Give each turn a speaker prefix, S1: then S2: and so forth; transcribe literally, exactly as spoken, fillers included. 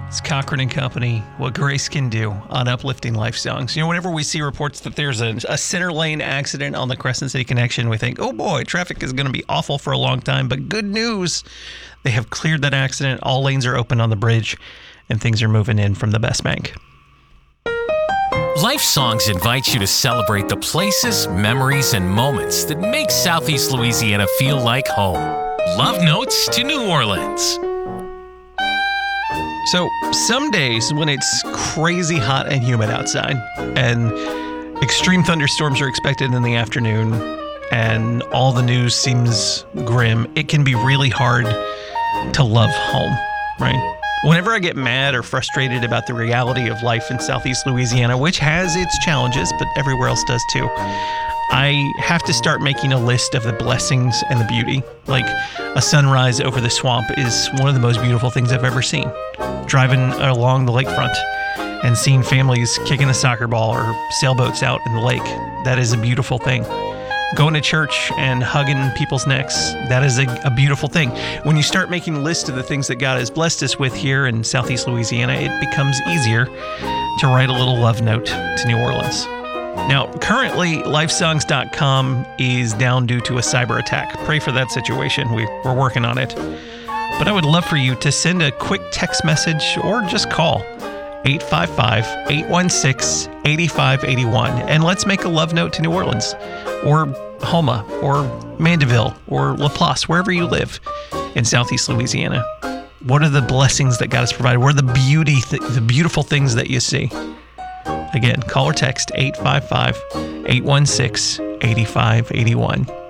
S1: It's Cochran and Company, what grace can do on uplifting life songs. You know, whenever we see reports that there's a, a center lane accident on the Crescent City Connection, we think, oh boy, traffic is going to be awful for a long time. But good news, they have cleared that accident. All lanes are open on the bridge, and things are moving in from the Best Bank.
S2: Life Songs invites you to celebrate the places, memories, and moments that make Southeast Louisiana feel like home. Love notes to New Orleans.
S1: So some days when it's crazy hot and humid outside and extreme thunderstorms are expected in the afternoon and all the news seems grim, it can be really hard to love home, right? Whenever I get mad or frustrated about the reality of life in Southeast Louisiana, which has its challenges, but everywhere else does too, I have to start making a list of the blessings and the beauty. Like a sunrise over the swamp is one of the most beautiful things I've ever seen. Driving along the lakefront and seeing families kicking a soccer ball or sailboats out in the lake, that is a beautiful thing. Going to church and hugging people's necks, that is a, a beautiful thing. When you start making a list of the things that God has blessed us with here in Southeast Louisiana, it becomes easier to write a little love note to New Orleans. Now, currently, life songs dot com is down due to a cyber attack. Pray for that situation. We, we're working on it. But I would love for you to send a quick text message or just call eight five five, eight one six, eight five eight one. And let's make a love note to New Orleans or Houma or Mandeville or LaPlace, wherever you live in Southeast Louisiana. What are the blessings that God has provided? What are the beauty, th- the beautiful things that you see? Again, call or text eight five five, eight one six, eight five eight one.